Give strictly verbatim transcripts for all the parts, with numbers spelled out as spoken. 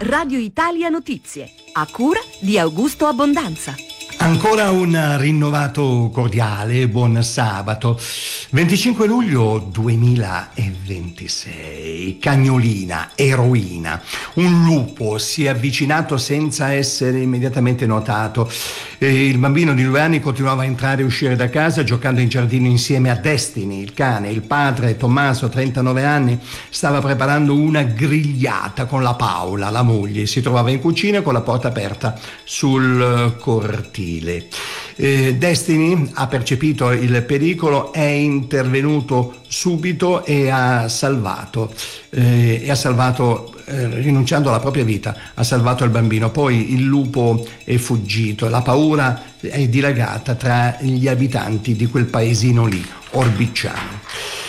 Radio Italia Notizie, a cura di Augusto Abbondanza. Ancora un rinnovato cordiale buon sabato. venticinque luglio duemilaventisei. Cagnolina, eroina. Un lupo si è avvicinato senza essere immediatamente notato. E il bambino di due anni continuava a entrare e uscire da casa giocando in giardino insieme a Destiny, il cane. Il padre, Tommaso, trentanove anni, stava preparando una grigliata con la Paola, la moglie. Si trovava in cucina con la porta aperta sul cortile. Eh, Destiny ha percepito il pericolo, è intervenuto subito e ha salvato, eh, e ha salvato eh, rinunciando alla propria vita, ha salvato il bambino. Poi il lupo è fuggito, la paura è dilagata tra gli abitanti di quel paesino lì, Orbicciano.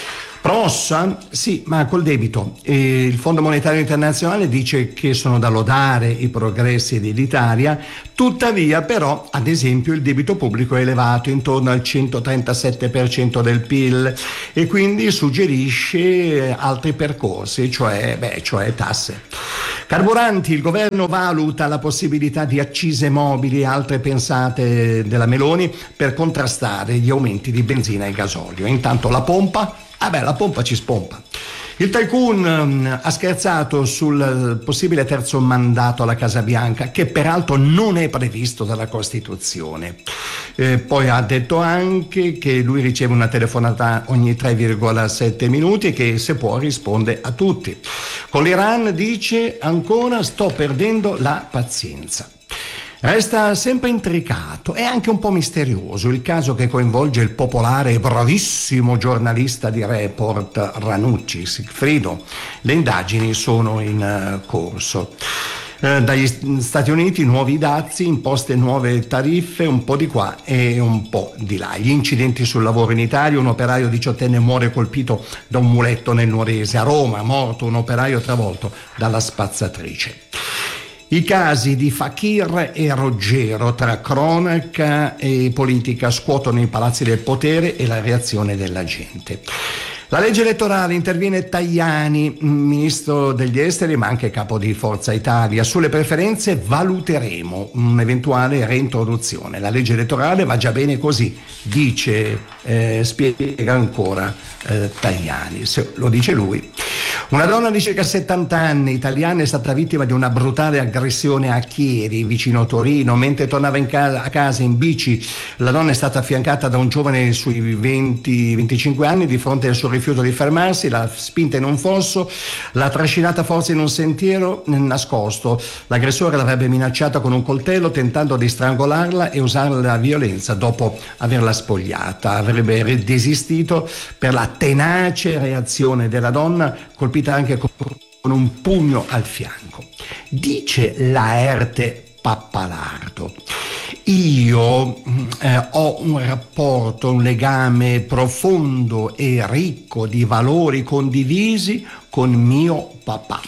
Promossa? Sì, ma col debito. E il Fondo Monetario Internazionale dice che sono da lodare i progressi dell'Italia, tuttavia però, ad esempio, il debito pubblico è elevato intorno al centotrentasette per cento del P I L e quindi suggerisce altri percorsi, cioè, beh, cioè tasse. Carburanti, il governo valuta la possibilità di accise mobili e altre pensate della Meloni per contrastare gli aumenti di benzina e gasolio. Intanto la pompa? Ah beh, la pompa ci spompa. Il tycoon um, ha scherzato sul possibile terzo mandato alla Casa Bianca, che peraltro non è previsto dalla Costituzione. Eh, poi ha detto anche che lui riceve una telefonata ogni tre virgola sette minuti e che se può risponde a tutti. Con l'Iran dice ancora sto perdendo la pazienza. Resta sempre intricato e anche un po' misterioso il caso che coinvolge il popolare e bravissimo giornalista di Report Ranucci, Sigfrido. Le indagini sono in corso. Eh, dagli Stati Uniti nuovi dazi, imposte nuove tariffe, un po' di qua e un po' di là. Gli incidenti sul lavoro in Italia, un operaio diciottenne muore colpito da un muletto nel Nuorese. A Roma, morto un operaio travolto dalla spazzatrice. I casi di Fakir e Roggero tra cronaca e politica scuotono i palazzi del potere e la reazione della gente. La legge elettorale, interviene Tajani, ministro degli esteri ma anche capo di Forza Italia. Sulle preferenze valuteremo un'eventuale reintroduzione. La legge elettorale va già bene così, dice, eh, spiega ancora eh, Tajani, se lo dice lui. Una donna di circa settanta anni, italiana, è stata vittima di una brutale aggressione a Chieri, vicino Torino. Mentre tornava in casa, a casa in bici, la donna è stata affiancata da un giovane sui venti venticinque anni. Di fronte al suo rifiuto di fermarsi, l'ha spinta in un fosso, l'ha trascinata a forza in un sentiero nascosto. L'aggressore l'avrebbe minacciata con un coltello, tentando di strangolarla e usare la violenza dopo averla spogliata. Avrebbe desistito per la tenace reazione della donna, colpita anche con un pugno al fianco. Dice Laerte Pappalardo: io eh, ho un rapporto, un legame profondo e ricco di valori condivisi con mio papà.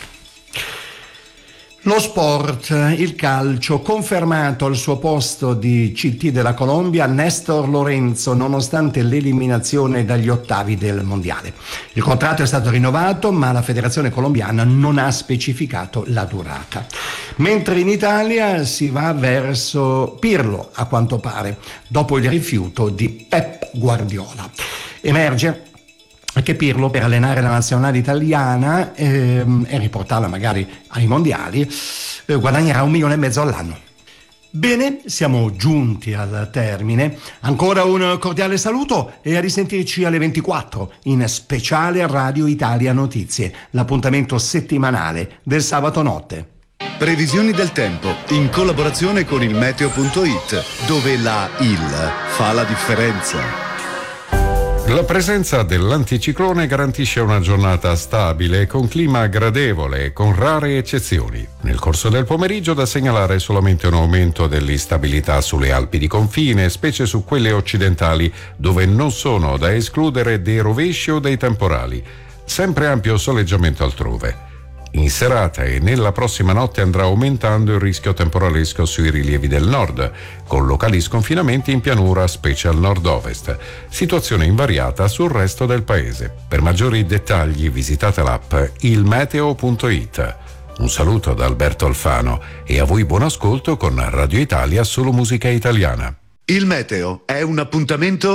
Lo sport, il calcio, confermato al suo posto di C T della Colombia Néstor Lorenzo nonostante l'eliminazione dagli ottavi del mondiale. Il contratto è stato rinnovato ma la federazione colombiana non ha specificato la durata. Mentre in Italia si va verso Pirlo, a quanto pare, dopo il rifiuto di Pep Guardiola. Emerge che Pirlo, per allenare la nazionale italiana ehm, e riportarla magari ai mondiali, eh, guadagnerà un milione e mezzo all'anno. Bene, siamo giunti al termine. Ancora un cordiale saluto e a risentirci alle ventiquattro in speciale Radio Italia Notizie, l'appuntamento settimanale del sabato notte. Previsioni del tempo in collaborazione con il meteo punto it, dove la I L fa la differenza. La presenza dell'anticiclone garantisce una giornata stabile con clima gradevole e con rare eccezioni. Nel corso del pomeriggio da segnalare solamente un aumento dell'instabilità sulle Alpi di confine, specie su quelle occidentali, dove non sono da escludere dei rovesci o dei temporali. Sempre ampio soleggiamento altrove. In serata e nella prossima notte andrà aumentando il rischio temporalesco sui rilievi del nord, con locali sconfinamenti in pianura, specie al nord-ovest. Situazione invariata sul resto del paese. Per maggiori dettagli visitate l'app il meteo punto it. Un saluto da Alberto Alfano e a voi buon ascolto con Radio Italia, solo musica italiana. Il meteo è un appuntamento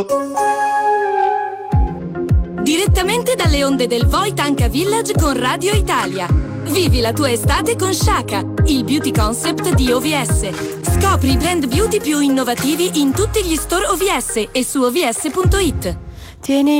direttamente dalle onde del Voi Tanka Village con Radio Italia. Vivi la tua estate con Shaka, il beauty concept di O V S. Scopri i brand beauty più innovativi in tutti gli store O V S e su O V S punto it. Tieni